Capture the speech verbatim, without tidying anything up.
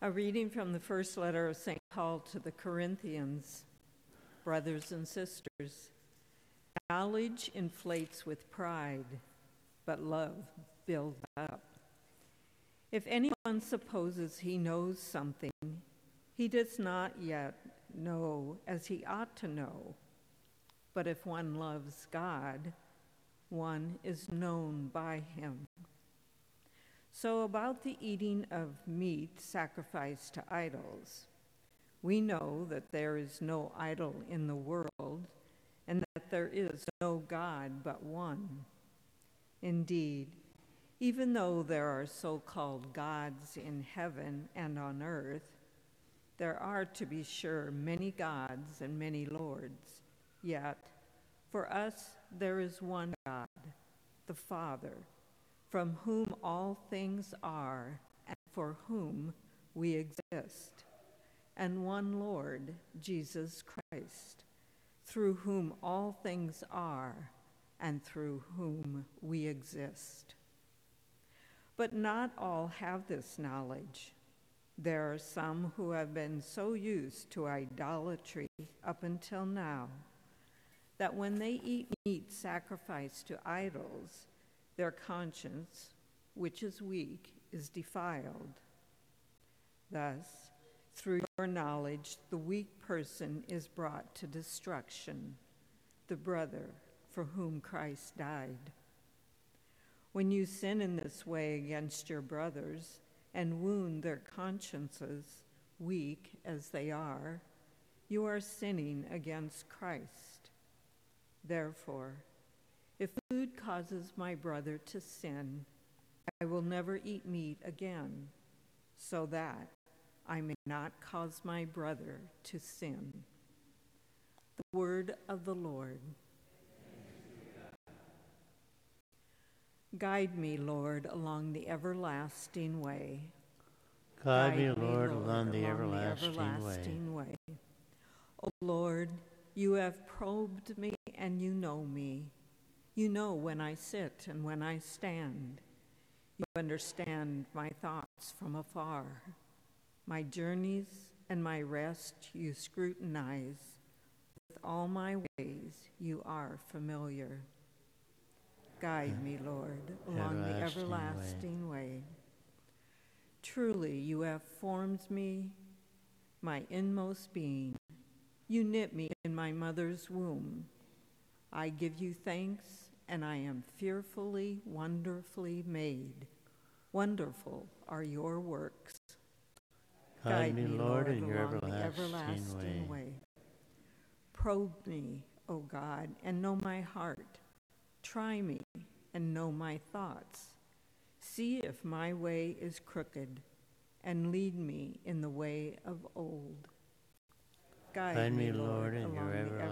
A reading from the first letter of Saint Paul to the Corinthians. Brothers and sisters, knowledge inflates with pride, but love builds up. If anyone supposes he knows something, he does not yet know as he ought to know. But if one loves God, one is known by him. So about the eating of meat sacrificed to idols, we know that there is no idol in the world, and that there is no God but one. Indeed, even though there are so-called gods in heaven and on earth, there are, to be sure, many gods and many lords. Yet, for us there is one God, the Father, from whom all things are and for whom we exist, and one Lord, Jesus Christ, through whom all things are and through whom we exist. But not all have this knowledge. There are some who have been so used to idolatry up until now that when they eat meat sacrificed to idols, their conscience, which is weak, is defiled. Thus, through your knowledge, the weak person is brought to destruction, the brother for whom Christ died. When you sin in this way against your brothers and wound their consciences, weak as they are, you are sinning against Christ. Therefore, if food causes my brother to sin, I will never eat meat again, so that I may not cause my brother to sin. The word of the Lord. Guide me, Lord, along the everlasting way. Guide me, Lord, along the everlasting way. O Lord, you have probed me and you know me. You know when I sit and when I stand. You understand my thoughts from afar. My journeys and my rest you scrutinize. With all my ways you are familiar. Guide me, Lord, along the everlasting way. Truly, you have formed me, my inmost being. You knit me in my mother's womb. I give you thanks, and I am fearfully, wonderfully made. Wonderful are your works. Guide, Guide me, Lord, in your along the everlasting way. way. Probe me, O God, and know my heart. Try me and know my thoughts. See if my way is crooked, and lead me in the way of old. Guide, Guide me, Lord, in along your the